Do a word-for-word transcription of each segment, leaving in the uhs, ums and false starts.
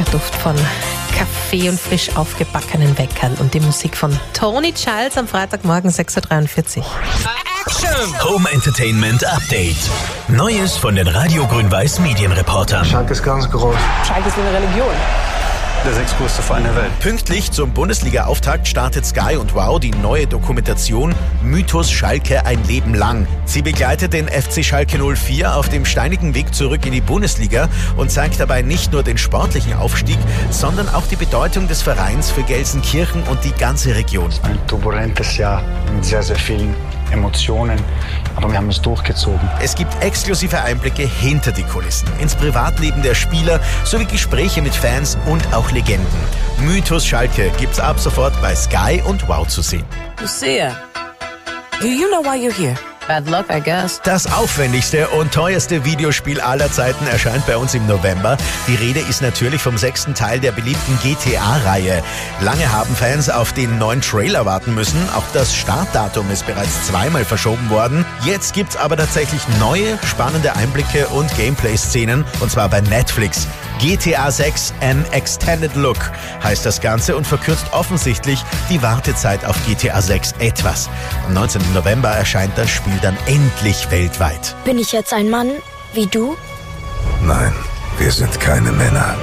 Der Duft von Kaffee und frisch aufgebackenen Weckern und die Musik von Tony Childs am Freitagmorgen sechs Uhr dreiundvierzig. Action! Home Entertainment Update. Neues von den Radio Grün-Weiß Medienreportern. Schalke ist ganz groß. Schalke ist wie eine Religion. Der sechstgrößte Verein der Welt. Pünktlich zum Bundesliga-Auftakt startet Sky und Wow die neue Dokumentation Mythos Schalke ein Leben lang. Sie begleitet den F C Schalke null vier auf dem steinigen Weg zurück in die Bundesliga und zeigt dabei nicht nur den sportlichen Aufstieg, sondern auch die Bedeutung des Vereins für Gelsenkirchen und die ganze Region. Ein turbulentes Jahr mit sehr, sehr vielen Emotionen, aber wir haben es durchgezogen. Es gibt exklusive Einblicke hinter die Kulissen, ins Privatleben der Spieler sowie Gespräche mit Fans und auch Legenden. Mythos Schalke gibt's ab sofort bei Sky und Wow zu sehen. Lucia, do you know why you're here? Bad luck, I guess. Das aufwendigste und teuerste Videospiel aller Zeiten erscheint bei uns im November. Die Rede ist natürlich vom sechsten Teil der beliebten G T A-Reihe. Lange haben Fans auf den neuen Trailer warten müssen. Auch das Startdatum ist bereits zweimal verschoben worden. Jetzt gibt's aber tatsächlich neue, spannende Einblicke und Gameplay-Szenen, und zwar bei Netflix. G T A sechs An Extended Look heißt das Ganze und verkürzt offensichtlich die Wartezeit auf G T A sechs etwas. Am neunzehnten November erscheint das Spiel dann endlich weltweit. Bin ich jetzt ein Mann wie du? Nein, wir sind keine Männer.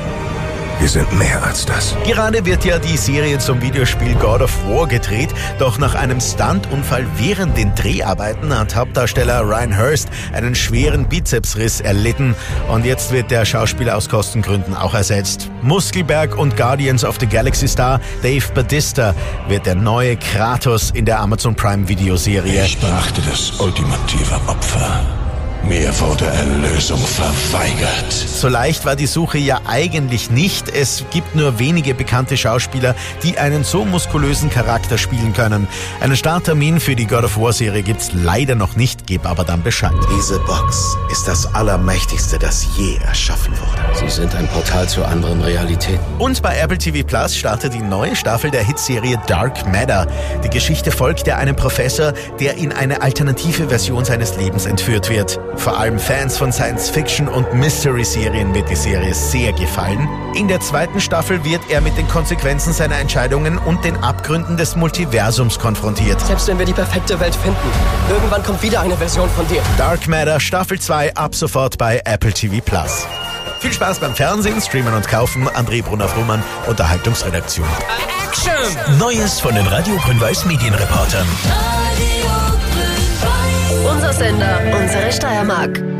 Wir sind mehr als das. Gerade wird ja die Serie zum Videospiel God of War gedreht, doch nach einem Stuntunfall während den Dreharbeiten hat Hauptdarsteller Ryan Hurst einen schweren Bizepsriss erlitten und jetzt wird der Schauspieler aus Kostengründen auch ersetzt. Muskelberg und Guardians of the Galaxy Star Dave Bautista wird der neue Kratos in der Amazon Prime Videoserie. Ich brachte das ultimative Opfer. Mir wurde Erlösung verweigert. So leicht war die Suche ja eigentlich nicht. Es gibt nur wenige bekannte Schauspieler, die einen so muskulösen Charakter spielen können. Einen Starttermin für die God of War Serie gibt's leider noch nicht, gebe aber dann Bescheid. Diese Box ist das Allermächtigste, das je erschaffen wurde. Sie sind ein Portal zu anderen Realitäten. Und bei Apple T V Plus startet die neue Staffel der Hitserie Dark Matter. Die Geschichte folgt ja einem Professor, der in eine alternative Version seines Lebens entführt wird. Vor allem Fans von Science-Fiction- und Mystery-Serien wird die Serie sehr gefallen. In der zweiten Staffel wird er mit den Konsequenzen seiner Entscheidungen und den Abgründen des Multiversums konfrontiert. Selbst wenn wir die perfekte Welt finden, irgendwann kommt wieder eine Version von dir. Dark Matter Staffel zwei ab sofort bei Apple T V Plus. Viel Spaß beim Fernsehen, Streamen und Kaufen. André Brunner-Frumann, Unterhaltungsredaktion. Action! Neues von den Radio Grün-Weiß Medienreportern. Unser Sender, unsere Steiermark.